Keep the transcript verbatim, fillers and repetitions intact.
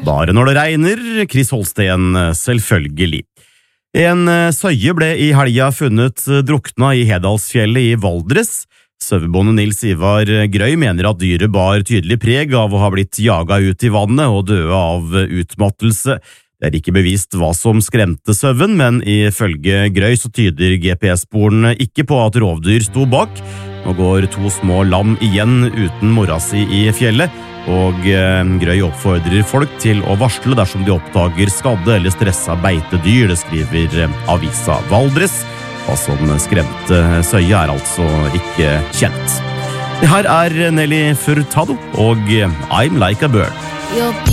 Bare når det regner, Chris Holsten, selvfølgelig. En søye ble i helga funnet drukna i Hedalsfjellet i Valdres. Sauebonde Nils Ivar Grøy mener at dyret bar tydelig preg av å ha blitt jaget ut i vannet og døde av utmattelse. Det er ikke bevist hva som skremte sauen, men ifølge Grøy så tyder G P S-sporene ikke på at rovdyr sto bak. Nå går to små lam igjen uten mora si i fjellet, og Grøy oppfordrer folk til å varsle dersom de oppdager skadde eller stressa beitedyr. Det skriver avisa Valdres. Hva som skremte søye er altså ikke kjent. Det her er Nelly Furtado og I'm Like a Bird.